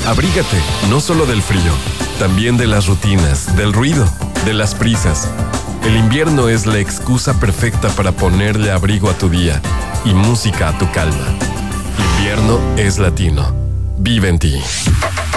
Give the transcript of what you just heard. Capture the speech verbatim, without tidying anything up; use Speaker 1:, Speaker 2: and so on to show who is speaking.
Speaker 1: Abrígate, no solo del frío, también de las rutinas, del ruido, de las prisas. El invierno es la excusa perfecta para ponerle abrigo a tu día y música a tu calma. Invierno es latino. Vive en ti.